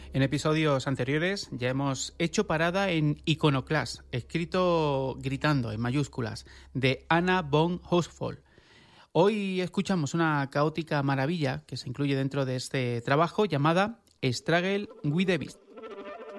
En episodios anteriores ya hemos hecho parada en Iconoclast, escrito gritando en mayúsculas, de Anna von Haussvoll. Hoy escuchamos una caótica maravilla que se incluye dentro de este trabajo llamada Struggle with the Beast.